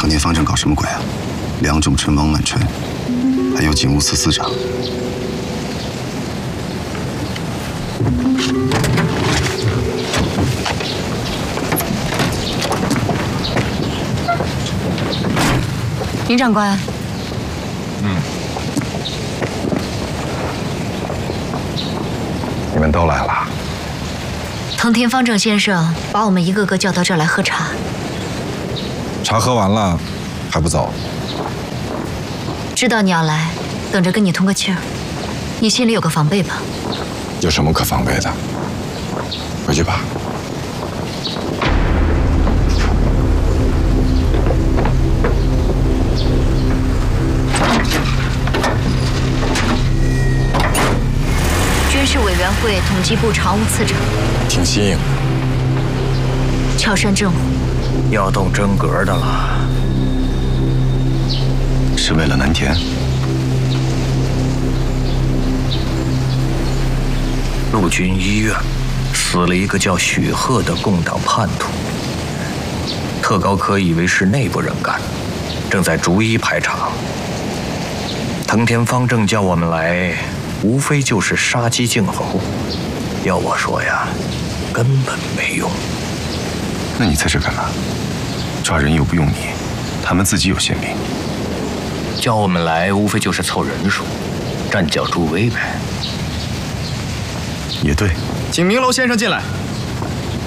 藤田方正搞什么鬼啊？梁仲春、王满春，还有警务司司长。 林长官。 你们都来了。 藤田方正先生把我们一个个叫到这儿来喝茶。 茶喝完了，还不走？ 知道你要来，等着跟你通个气儿。你心里有个防备吧？ 有什么可防备的？回去吧。 军事委员会统计部常务次长， 挺新颖。 翘山正虎， 要动真格的了。 是为了南田？ 陆军医院死了一个叫许鹤的共党叛徒，特高科以为是内部人干，正在逐一排查。藤田方正叫我们来，无非就是杀鸡儆猴。要我说呀，根本没用。 那你在这干嘛？抓人又不用你，他们自己有宪兵。 叫我们来，无非就是凑人数，站脚助威呗。 也对。 请明楼先生进来。